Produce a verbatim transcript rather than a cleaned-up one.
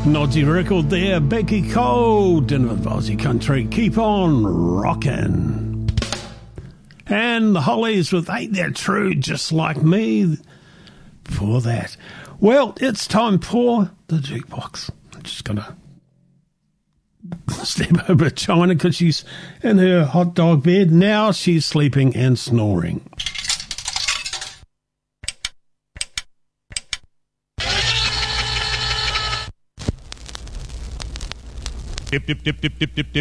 Noddy record there, Becky Cole, Dinner with Aussie Country, keep on rockin'. And the Hollies with Ain't That True, Just Like Me, for that. Well, it's time for the jukebox. I'm just gonna step over China because she's in her hot dog bed. Now she's sleeping and snoring. Dip, dip, dip, dip, dip, dip, dip.